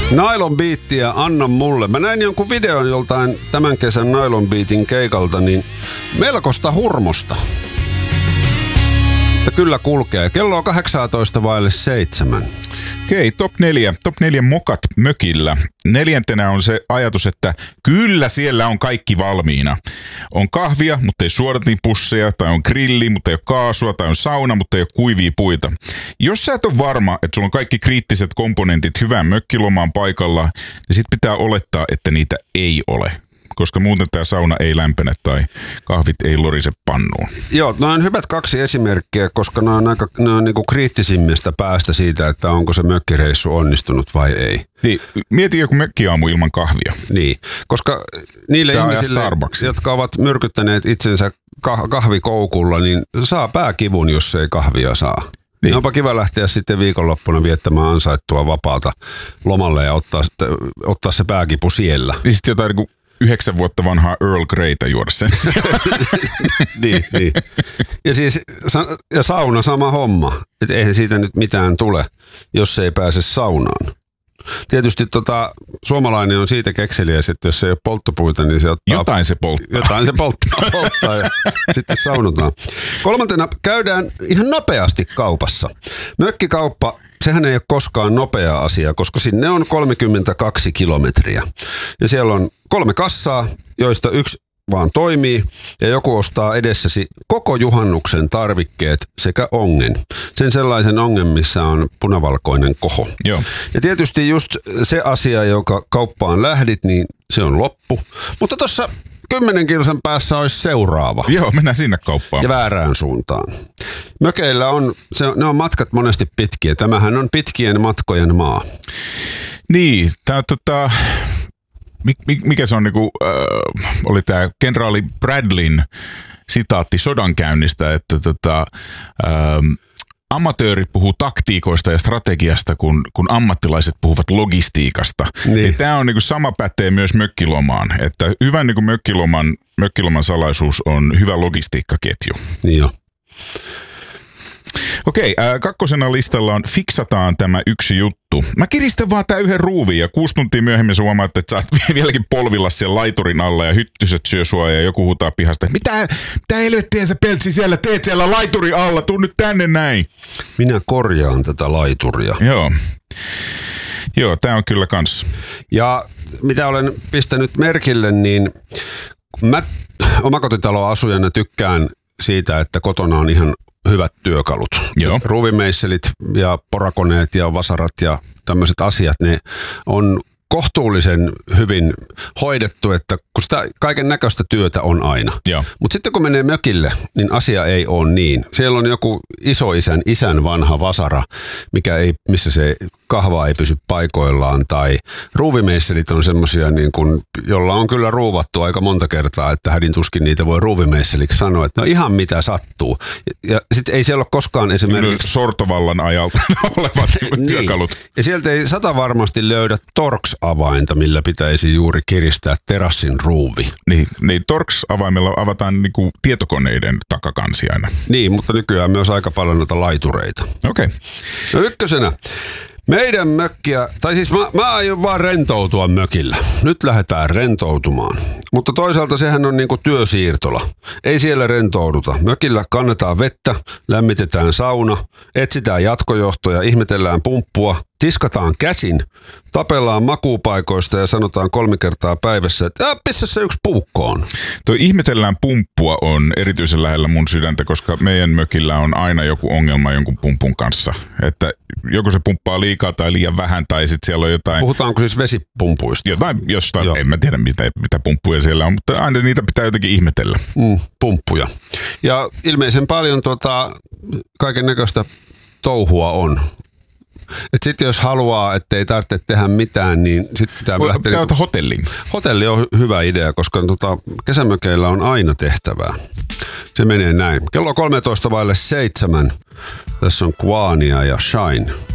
Nylon Beatia anna mulle. Mä näin jonkun videon joltain tämän kesän Nylon Beatin keikalta, niin melkoista hurmosta. Että kyllä kulkee. Kello on 18:07. Okei, top 4 mokat mökillä. 4. on se ajatus, että kyllä siellä on kaikki valmiina. On kahvia, mutta ei suodatinpusseja, tai on grilli, mutta ei ole kaasua, tai on sauna, mutta ei ole kuivia puita. Jos sä et ole varma, että sulla on kaikki kriittiset komponentit hyvään mökkilomaan paikalla, niin sit pitää olettaa, että niitä ei ole. Koska muuten tämä sauna ei lämpene tai kahvit ei lorise pannuun. Joo, no on hyvät 2 esimerkkiä, koska ne on niinku kriittisimmästä päästä siitä, että onko se mökkireissu onnistunut vai ei. Niin, mieti joku mökkiaamu ilman kahvia. Niin, koska niille ihmisille, jotka ovat myrkyttäneet itsensä kahvikoukulla, niin saa pääkivun, jos ei kahvia saa. Niin. Onpa kiva lähteä sitten viikonloppuna viettämään ansaittua vapaata lomalle ja ottaa se pääkipu siellä. Niin sitten jotain niin kuin 9 vuotta vanhaa Earl Greytä juoda sen. niin. Ja sauna sama homma. Et eihän siitä nyt mitään tule, jos ei pääse saunaan. Tietysti suomalainen on siitä kekseliäs, että jos ei ole polttopuita, niin se ottaa... Jotain se polttaa ja sitten saunotaan. 3. käydään ihan nopeasti kaupassa. Mökkikauppa, sehän ei ole koskaan nopea asia, koska sinne on 32 kilometriä. Ja siellä on 3 kassaa, joista 1 vaan toimii ja joku ostaa edessäsi koko juhannuksen tarvikkeet sekä ongen. Sen sellaisen ongen, missä on punavalkoinen koho. Joo. Ja tietysti just se asia, joka kauppaan lähdit, niin se on loppu. Mutta tuossa 10 kilsan päässä olisi seuraava. Joo, mennään sinne kauppaan. Ja väärään suuntaan. Mökeillä ne on matkat monesti pitkiä. Tämähän on pitkien matkojen maa. Niin, mikä se on oli tämä kenraali Bradleyn sitaatti sodankäynnistä, että amatöörit puhuu taktiikoista ja strategiasta, kun ammattilaiset puhuvat logistiikasta. Niin. Tämä on sama pätee myös mökkilomaan, että hyvän mökkiloman salaisuus on hyvä logistiikkaketju. Niin jo. Okei, 2. listalla on fiksataan tämä yksi juttu. Mä kiristän vaan tää yhden ruuvin ja 6 tuntia myöhemmin sä huomaat, että sä oot vieläkin polvilla siellä laiturin alla ja hyttyset syö sua ja joku huutaa pihasta. Mitä helvettiä sä Peltsi siellä teet siellä laiturin alla? Tuu nyt tänne näin. Minä korjaan tätä laituria. Joo, tää on kyllä kans. Ja mitä olen pistänyt merkille, niin mä omakotitaloasujana tykkään siitä, että kotona on ihan hyvät työkalut. Joo. Ruuvimeisselit ja porakoneet ja vasarat ja tämmöiset asiat, ne on kohtuullisen hyvin hoidettu, että kun sitä kaiken näköistä työtä on aina. Mutta sitten kun menee mökille, niin asia ei ole niin. Siellä on joku isän vanha vasara, missä se kahva ei pysy paikoillaan, tai ruuvimeisselit on semmoisia, niin jolla on kyllä ruuvattu aika monta kertaa, että hädin tuskin niitä voi ruuvimeisseliksi sanoa, että no ihan mitä sattuu. Ja sitten ei siellä ole koskaan esimerkiksi... Sortovallan ajalta olevat työkalut. Niin. Ja sieltä ei varmasti löydä Torx-avainta, millä pitäisi juuri kiristää terassin ruuvi. Niin Torx-avaimella avataan tietokoneiden takakansi aina. Niin, mutta nykyään myös aika paljon noita laitureita. Okei. No 1. Meidän mökkiä, tai siis mä aion vaan rentoutua mökillä. Nyt lähdetään rentoutumaan. Mutta toisaalta sehän on työsiirtola. Ei siellä rentouduta. Mökillä kannetaan vettä, lämmitetään sauna, etsitään jatkojohtoja, ihmetellään pumppua, tiskataan käsin, tapellaan makuupaikoista ja sanotaan 3 kertaa päivässä, että missä se yksi puukko on. Tuo ihmetellään pumppua on erityisen lähellä mun sydäntä, koska meidän mökillä on aina joku ongelma jonkun pumpun kanssa. Että joko se pumppaa liikaa tai liian vähän tai sitten siellä on jotain... Puhutaanko siis vesipumpuista? Jostain, en mä tiedä mitä pumppuja siellä on, mutta aina niitä pitää jotenkin ihmetellä. Pumppuja. Ja ilmeisen paljon kaiken näköistä touhua on. Sitten jos haluaa, ettei tarvitse tehdä mitään, niin sitten pitää lähteä... Pitää ottaa hotellin. Hotelli on hyvä idea, koska kesämökeillä on aina tehtävää. Se menee näin. Kello 13:07. Tässä on Kwania ja Shine.